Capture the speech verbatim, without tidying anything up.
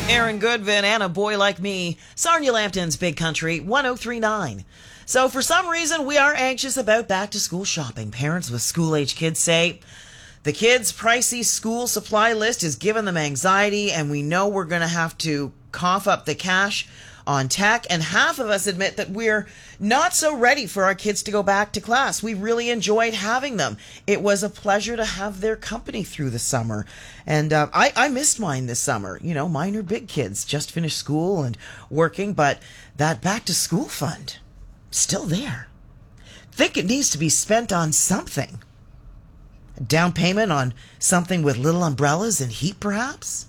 Aaron Goodvin and A Boy Like Me, Sarnia Lambton's Big Country one oh three point nine. So for some reason, we are anxious about back-to-school shopping. Parents with school-age kids say the kids' pricey school supply list is giving them anxiety, and we know we're going to have to cough up the cash on tech, and half of us admit that we're not so ready for our kids to go back to class. We really enjoyed having them. It was a pleasure to have their company through the summer, and uh, I, I missed mine this summer. You know, mine are big kids, just finished school and working, but that back-to-school fund, still there. Think it needs to be spent on something. A down payment on something with little umbrellas and heat, perhaps?